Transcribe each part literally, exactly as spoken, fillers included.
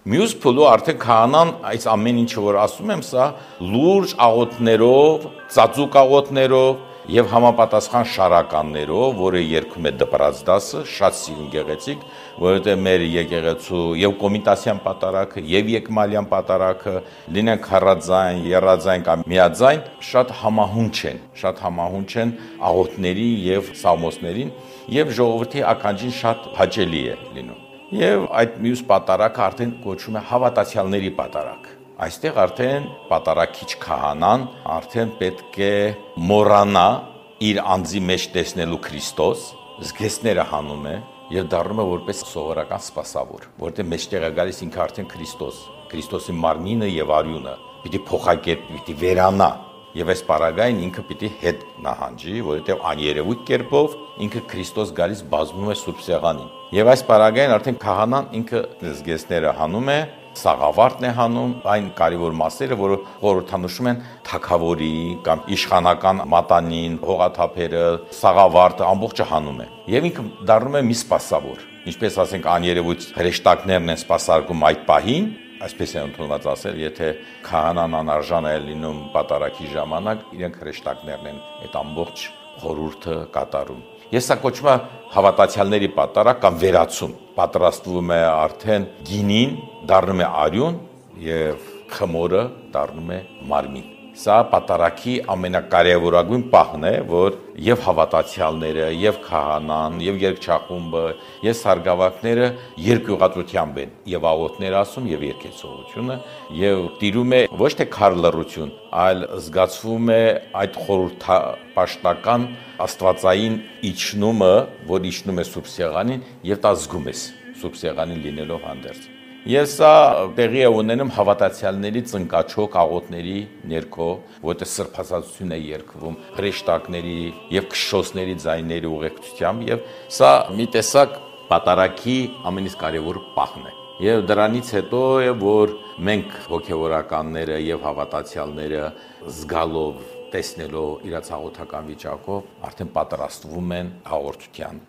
Մյուս փուլու արդեն քահանան այս ամեն ինչը որ ասում եմ, սա լուրջ աղոթներով, ծածուկ աղոթներով եւ համապատասխան շարականներով, որը երգում է դպրած դասը, շատ սիրուն գեղեցիկ, որովհետեւ մեր եկեղեցու եւ կոմիտասյան պատարագը եւ եկմալյան պատարագը լինեն քառաձայն, երազայն կամ միաձայն, շատ համահունչ են, շատ համահունչ են աղոթների եւ սաղմոսներին եւ ժողովրդի ականջին շատ հաճելի է լինում։ Եվ այդ մյուս պատարագը արդեն կոչվում է հավատացյալների պատարագ։ Այստեղ արդեն պատարագիչ քահանան արդեն պետք է մոռանա իր անձի մեջ տեսնելու Քրիստոս, զգեստները հանում է եւ դառնում է որպես սովորական սպասավոր, որտեղ մեջտեղ է գալիս ինքը արդեն Քրիստոս, Քրիստոսի մարմինը եւ արյունը, պիտի փոխակերպ, պիտի վերանա եւ այս պարագային ինքը պիտի հետ նահանջի, որովհետեւ աներևույթ կերպով ինքը Քրիստոս գալիս բազմում է Սուրբ Սեղանին։ Եվ այս պարագային արդեն քահանան ինքը զգեստները հանում է, սաղավարտն է հանում, այն կարևոր մասերը, որը խորհրդանշում են թագավորի կամ իշխանական մատանին, հողաթափերը, սաղավարտը ամբողջը հանում է։ Եվ ինքը դառնում է մի սպասավոր։ Ինչպես ասենք աներևույթ հրեշտակներն են սպասարկում այդ պահին, այսպես է ընդունված ասել, եթե քահանան անարժան է լինում պատարագի ժամանակ, իրենք հրեշտակներն են այդ ամբողջ խորհուրդը կատարում։ Ես սա կոչվում է հավատացյալների պատարագ կամ վերացում։ Պատրաստվում է արդեն գինին, դառնում է արյուն եւ խմորը դառնում է մարմին։ Սա պատարագի ամենակարևորագույն պահն է, որ եւ հավատացյալները, եւ քահանան, եւ երգչախումբը, եւ սարգսակները երկյուղատրությամբ են եւ աղոթներ ասում եւ երգեցողությունը եւ տիրում է ոչ թե քար լռություն, այլ զգացվում է այդ խորհրդապաշտական աստվածային իջնումը, որ իջնում է Սուրբ Սեղանին եւ դա զգում ես Սուրբ Սեղանին լինելով հանդերձ։ Ես սա տեղի է ունենում հավատացյալների ծնկաչոք աղոթների ներքո, որտեղ սրբազատություն է երգվում, հրեշտակների եւ քշոսների ձայների ուղեկցությամբ եւ սա մի տեսակ պատարագի ամենից կարևոր պահն է։ Եվ դրանից հետո է, որ մենք հոգեվորականները եւ հավատացյալները զգալով, տեսնելով իրաց աղոթական վիճակով արդեն պատրաստվում են հաղորդության։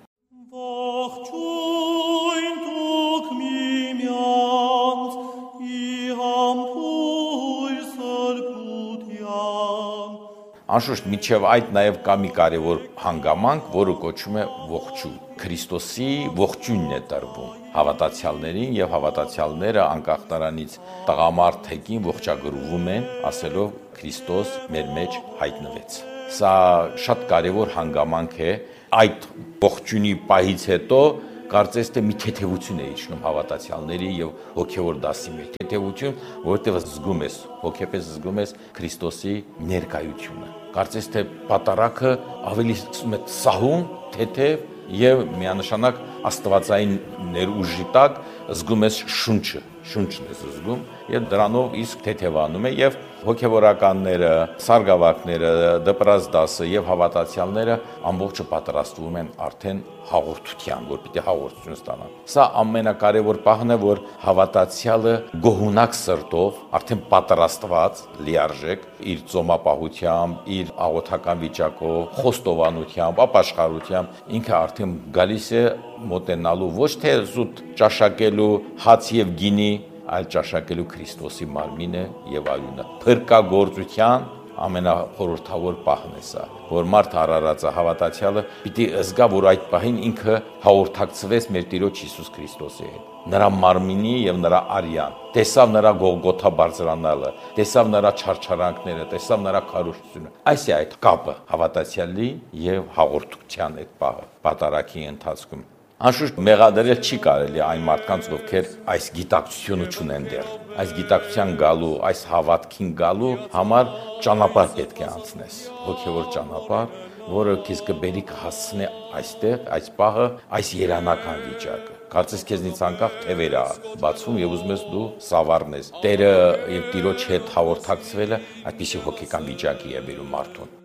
Անշուշտ միջև այդ նաև կա մի կարևոր հանգամանք, որը կոչվում է ողջույն։ Քրիստոսի ողջույնն է տրվում հավատացյալներին եւ հավատացյալները անկախ նրանից տղամարդ թեկին ողջագրվում են, ասելով Քրիստոս մեր մեջ հայտնվեց։ Սա շատ կարևոր հանգամանք է։ Այդ ողջույնի պահից հետո կարծես թե մի թեթևություն է իջնում հավատացյալների եւ հոգեվոր դասի մեջ։ Թեթևություն, որովհետեւ զգում ես, հոգեպես զգում ես Քրիստոսի ներկայությունը։ Կարծես թե պատարագը ավելի սահուն, թեթև եւ միանշանակ աստվածային ներուժի տակ զգում ես շունչը, շունչն ես զգում եւ դրանով իսկ թեթևանում է եւ հոգեվորականները, սարգսակները, դպրած դասը եւ հավատացյալները ամբողջը պատրաստվում են արդեն հաղորդության, որ պիտի հաղորդություն ստանան։ Սա ամենակարևոր պահն է, որ հավատացյալը գոհունակ սրտով, արդեն պատրաստված, լիարժեք իր ծոմապահությամբ, իր աղոթական վիճակով, խոստովանությամբ, ապաշխարությամբ ինքը արդեն գալիս է մոտենալու ոչ թե զուտ ճաշակելու հաց եւ գինի, այլ ճաշակելու Քրիստոսի մարմինը եւ արյունը։ Փրկագործության ամենախորհրդավոր պահն է սա, որ մարդ արարածը հավատացյալը պիտի զգա, որ այդ պահին ինքը հաղորդակցվեց մեր Տիրոջ Հիսուս Քրիստոսի հետ։ Նրա մարմինի եւ նրա արյան, տեսավ նրա Գողգոթա բարձրանալը, տեսավ նրա չարչարանքները, տեսավ նրա քարոզությունը։ Այս է այդ կապը հավատացյալի եւ հաղորդության այդ պահը պատարագի ընթացքում։ Անշուշտ մեղադրել չի կարելի այն մարդկանց, ովքեր այս գիտակցությունը չունեն դեռ։ Այս գիտակցության գալու, այս հավատքին գալու համար ճանապարհ պետք է անցնես, հոգևոր ճանապարհ, որը քեզ կբերի կհասցնի այստեղ, այս պահը, այս երանական վիճակը։ Կարծես քեզնից անկախ թևերը բացվում եւ ուզում ես դու սավառնես։ Տերը եւ Տիրոջ հետ հաղորդակցվելը այդպիսի հոգեկան վիճակի է բերում մարդուն։